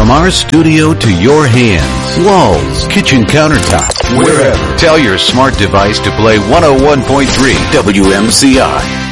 From our studio to your hands, walls, kitchen countertops, wherever. Tell your smart device to play 101.3 WMCI.